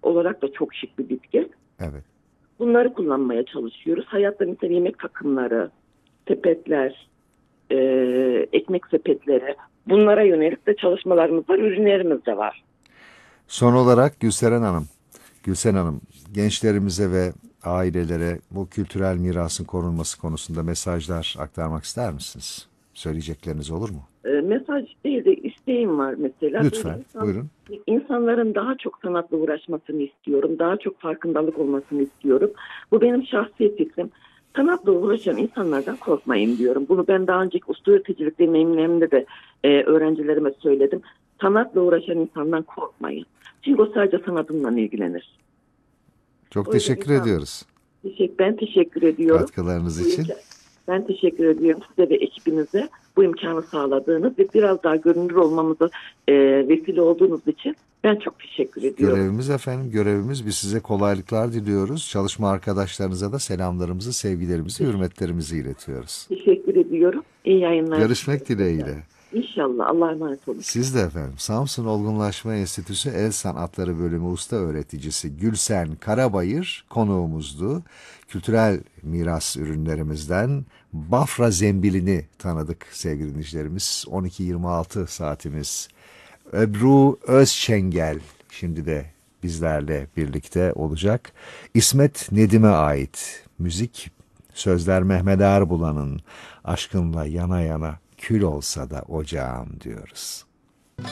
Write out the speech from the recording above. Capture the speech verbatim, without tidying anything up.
olarak da çok şık bir bitki. Evet. Bunları kullanmaya çalışıyoruz. Hayatta mesela yemek takımları, sepetler, e, ekmek sepetleri, bunlara yönelik de çalışmalarımız var, ürünlerimiz de var. Son olarak Gülseren Hanım, Gülsen Hanım, gençlerimize ve ailelere bu kültürel mirasın korunması konusunda mesajlar aktarmak ister misiniz? Söyleyecekleriniz olur mu? E, mesaj değil de isteğim var mesela. Böyle Lütfen, insan, buyurun. insanların daha çok sanatla uğraşmasını istiyorum. Daha çok farkındalık olmasını istiyorum. Bu benim şahsi fikrim. Sanatla uğraşan insanlardan korkmayın diyorum. Bunu ben daha önceki usta öğreticilik deneyimlerimde de e, öğrencilerime söyledim. Sanatla uğraşan insandan korkmayın. Çünkü o sadece sanatından ilgilenir. Çok O yüzden teşekkür insan, ediyoruz teşekkür, ben teşekkür ediyorum. katkılarınız Bu için. imkan, ben teşekkür ediyorum size ve ekibinize bu imkanı sağladığınız ve biraz daha görünür olmamıza e, vesile olduğunuz için ben çok teşekkür ediyorum. Görevimiz efendim, görevimiz. Biz size kolaylıklar diliyoruz. Çalışma arkadaşlarınıza da selamlarımızı, sevgilerimizi, hürmetlerimizi iletiyoruz. Teşekkür ediyorum. İyi yayınlar. Görüşmek dileğiyle. İnşallah. Allah'a emanet olun. Siz de efendim. Samsun Olgunlaşma Enstitüsü El Sanatları Bölümü Usta Öğreticisi Gülsen Karabayır konuğumuzdu. Kültürel miras ürünlerimizden Bafra zembilini tanıdık sevgili dinleyicilerimiz. on iki yirmi altı saatimiz. Ebru Özçengel şimdi de bizlerle birlikte olacak. İsmet Nedim'e ait müzik, sözler Mehmet Erbulan'ın Aşkınla yana yana kül olsa da ocağım diyoruz.